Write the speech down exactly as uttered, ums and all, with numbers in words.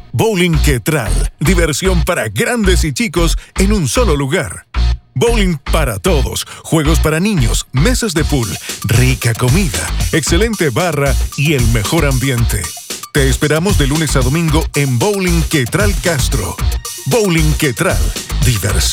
Bowling Quetral, diversión para grandes y chicos en un solo lugar. Bowling para todos, juegos para niños, mesas de pool, rica comida, excelente barra y el mejor ambiente. Te esperamos de lunes a domingo en Bowling Quetral Castro. Bowling Quetral, diversión.